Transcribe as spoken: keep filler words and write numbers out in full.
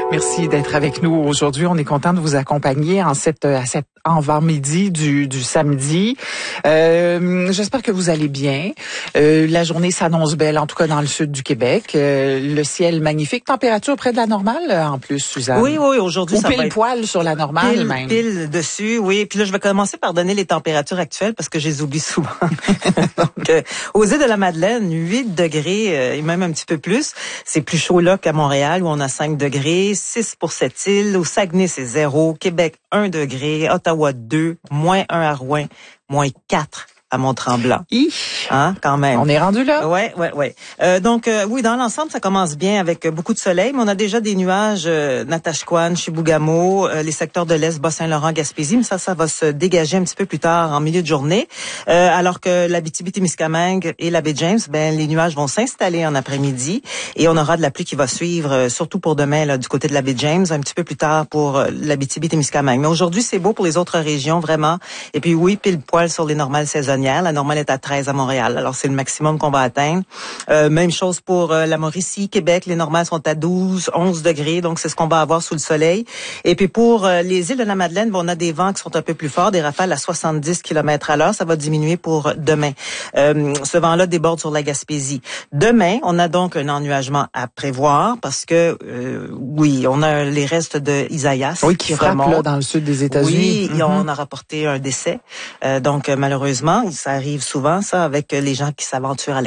Merci d'être avec nous aujourd'hui. On est content de vous accompagner en cette, à cette avant-midi du, du samedi. Euh, j'espère que vous allez bien. Euh, la journée s'annonce belle, en tout cas dans le sud du Québec. Euh, le ciel magnifique. Température près de la normale, en plus, Suzanne. Oui, oui, aujourd'hui, Ou ça pile va être poil sur la normale, pile, même. pile dessus, oui. Puis là, je vais commencer par donner les températures actuelles parce que je les oublie souvent. Donc, euh, aux îles de la Madeleine, huit degrés euh, et même un petit peu plus. C'est plus chaud là qu'à Montréal où on a cinq degrés. six pour cette île. Au Saguenay, c'est zéro. Québec, un degré. Ottawa, deux. Moins un à Rouen. Moins quatre à Mont-Tremblant. Hi. Hein, quand même. On est rendu là? Ouais, ouais, ouais. Euh, donc, euh, oui, dans l'ensemble, ça commence bien avec beaucoup de soleil, mais on a déjà des nuages, euh, Natashquan, Chibougamau, euh, les secteurs de l'Est, Bas-Saint-Laurent, Gaspésie, mais ça, ça va se dégager un petit peu plus tard en milieu de journée. Euh, alors que l'Abitibi-Témiscamingue et la baie James, ben, les nuages vont s'installer en après-midi et on aura de la pluie qui va suivre, euh, surtout pour demain, là, du côté de la baie James, un petit peu plus tard pour euh, l'Abitibi-Témiscamingue. Mais aujourd'hui, c'est beau pour les autres régions, vraiment. Et puis, oui, pile poil sur les normales saisonnières. La normale est à treize à Montréal, alors c'est le maximum qu'on va atteindre. Euh, même chose pour euh, la Mauricie, Québec, les normales sont à douze, onze degrés, donc c'est ce qu'on va avoir sous le soleil. Et puis pour euh, les îles de la Madeleine, bon, on a des vents qui sont un peu plus forts, des rafales à soixante-dix kilomètres à l'heure, ça va diminuer pour demain. Euh, ce vent-là déborde sur la Gaspésie. Demain, on a donc un ennuagement à prévoir parce que, euh, oui, on a les restes de Isaias. Oui, qui, qui frappe là, dans le sud des États-Unis. Oui, mm-hmm. On a rapporté un décès, euh, donc malheureusement, ça arrive souvent, ça, avec les gens qui s'aventurent à